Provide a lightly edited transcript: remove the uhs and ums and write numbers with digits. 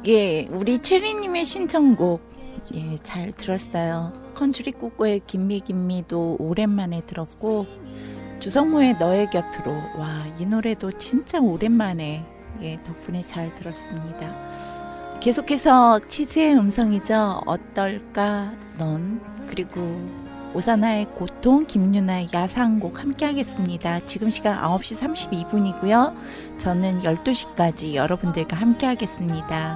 예, 우리 체리님의 신청곡 예, 잘 들었어요. 컨츄리 꼬꼬의 김미 김미도 오랜만에 들었고 주성모의 너의 곁으로 와, 이 노래도 진짜 오랜만에 예, 덕분에 잘 들었습니다. 계속해서 치즈의 음성이죠. 어떨까 넌 그리고 오사나의 고통 김유나의 야상곡 함께 하겠습니다. 지금 시간 9시 32분이고요. 저는 12시까지 여러분들과 함께 하겠습니다.